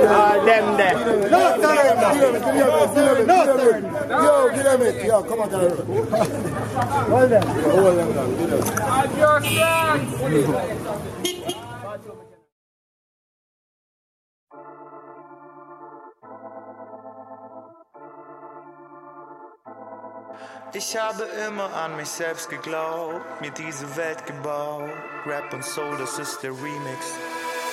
Them there. No, yo, get them it. Yo, come on, down. Hold them. Hold them down. Get them. At your stance. Ich habe immer an mich selbst geglaubt, mir diese Welt gebaut. Rap und Soul, das ist der Remix.